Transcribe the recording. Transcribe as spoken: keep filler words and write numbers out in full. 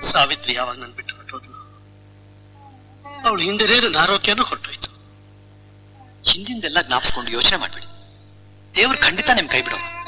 ಸಾವಿತ್ರಿ ಯಾವಾಗ ನನ್ ಬಿಟ್ಟು ಹೊರಟೋದ್ಲು, ಅವಳು ಹಿಂದಿರೇ ನನ್ನ ಆರೋಗ್ಯನೂ ಹೊರಟೋಯ್ತು. ಹಿಂದಿಂದೆಲ್ಲ ಜ್ಞಾಪಿಸ್ಕೊಂಡು ಯೋಚನೆ ಮಾಡ್ಬೇಡಿ. ದೇವ್ರು ಖಂಡಿತ ನಿಮ್ ಕೈ ಬಿಡೋರು.